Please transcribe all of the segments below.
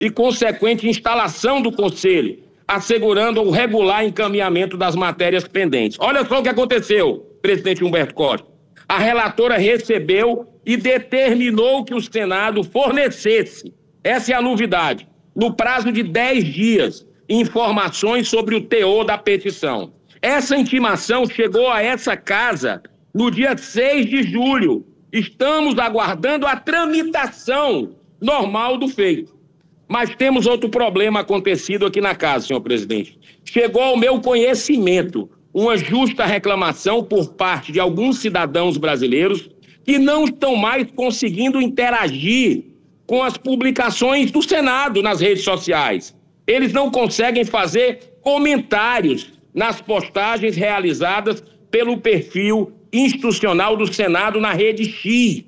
e consequente instalação do Conselho, assegurando o regular encaminhamento das matérias pendentes. Olha só o que aconteceu, presidente Humberto Costa. A relatora recebeu e determinou que o Senado fornecesse, essa é a novidade, no prazo de 10 dias, informações sobre o teor da petição. Essa intimação chegou a essa casa no dia 6 de julho. Estamos aguardando a tramitação normal do feito. Mas temos outro problema acontecido aqui na casa, senhor presidente. Chegou ao meu conhecimento uma justa reclamação por parte de alguns cidadãos brasileiros que não estão mais conseguindo interagir com as publicações do Senado nas redes sociais. Eles não conseguem fazer comentários nas postagens realizadas pelo perfil institucional do Senado na rede X.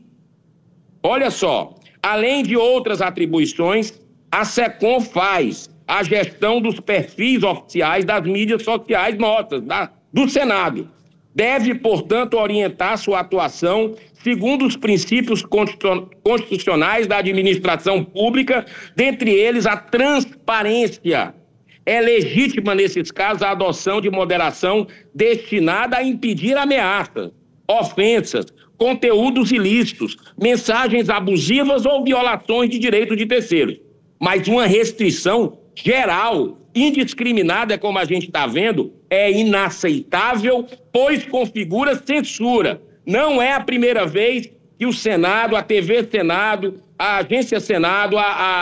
Olha só, além de outras atribuições, a SECOM faz a gestão dos perfis oficiais das mídias sociais nossas, do Senado. Deve, portanto, orientar sua atuação segundo os princípios constitucionais da administração pública, dentre eles a transparência. É legítima, nesses casos, a adoção de moderação destinada a impedir ameaças, ofensas, conteúdos ilícitos, mensagens abusivas ou violações de direitos de terceiros. Mas uma restrição geral, indiscriminada, como a gente está vendo, é inaceitável, pois configura censura. Não é a primeira vez que o Senado, a TV Senado, a Agência Senado,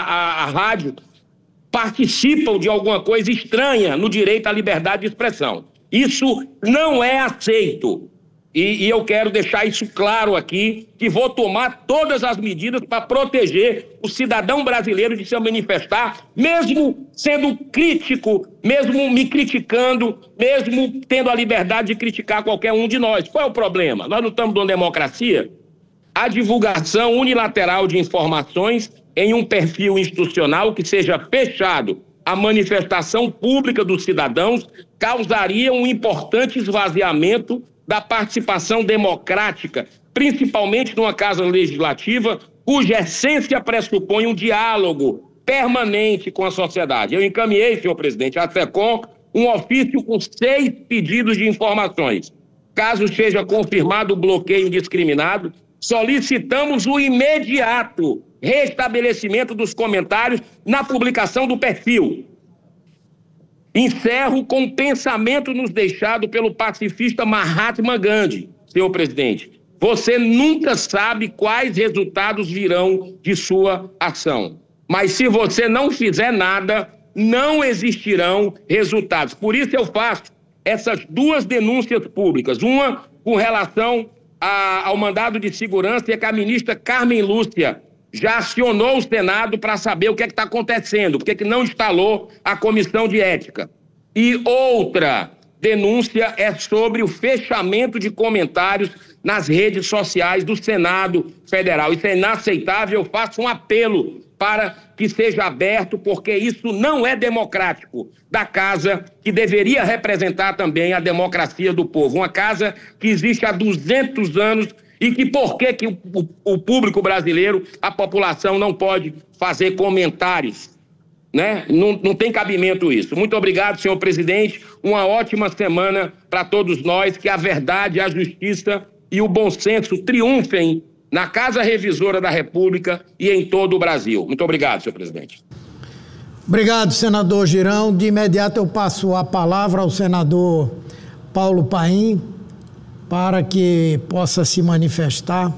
a rádio participam de alguma coisa estranha no direito à liberdade de expressão. Isso não é aceito. E eu quero deixar isso claro aqui, que vou tomar todas as medidas para proteger o cidadão brasileiro de se manifestar, mesmo sendo crítico, mesmo me criticando, mesmo tendo a liberdade de criticar qualquer um de nós. Qual é o problema? Nós não estamos numa democracia? A divulgação unilateral de informações em um perfil institucional que seja fechado à manifestação pública dos cidadãos causaria um importante esvaziamento da participação democrática, principalmente numa casa legislativa, cuja essência pressupõe um diálogo permanente com a sociedade. Eu encaminhei, senhor presidente, à SECOM um ofício com 6 pedidos de informações. Caso seja confirmado o bloqueio indiscriminado, solicitamos o imediato restabelecimento dos comentários na publicação do perfil. Encerro com o pensamento nos deixado pelo pacifista Mahatma Gandhi, senhor presidente. Você nunca sabe quais resultados virão de sua ação. Mas se você não fizer nada, não existirão resultados. Por isso eu faço essas 2 denúncias públicas. Uma com relação ao mandado de segurança, que a ministra Carmen Lúcia já acionou o Senado para saber o que é que está acontecendo, por que não instalou a comissão de ética. E outra denúncia é sobre o fechamento de comentários nas redes sociais do Senado Federal. Isso é inaceitável, eu faço um apelo para que seja aberto, porque isso não é democrático, da casa que deveria representar também a democracia do povo. Uma casa que existe há 200 anos e que por que o público brasileiro, a população, não pode fazer comentários, né? Não tem cabimento isso. Muito obrigado, senhor presidente. Uma ótima semana para todos nós. Que a verdade, a justiça e o bom senso triunfem na Casa Revisora da República e em todo o Brasil. Muito obrigado, senhor presidente. Obrigado, senador Girão. De imediato eu passo a palavra ao senador Paulo Paim para que possa se manifestar.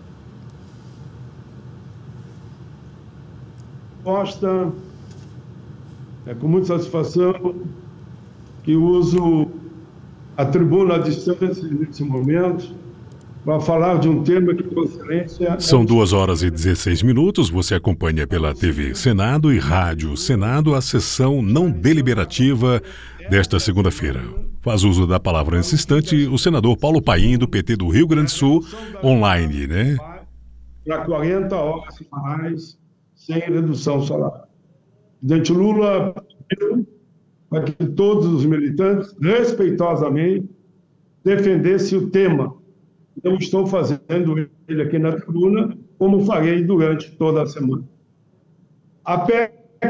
Costa, é com muita satisfação que uso a tribuna à distância nesse momento para falar de um tema que, com excelência... São 2h16. Você acompanha pela TV Senado e Rádio Senado a sessão não deliberativa desta segunda-feira. Faz uso da palavra nesse instante o senador Paulo Paim, do PT do Rio Grande do Sul, online, né? Para 40 horas semanais, sem redução salarial. O presidente Lula pediu para que todos os militantes, respeitosamente, defendessem o tema. Eu estou fazendo ele aqui na tribuna, como farei durante toda a semana. A PEC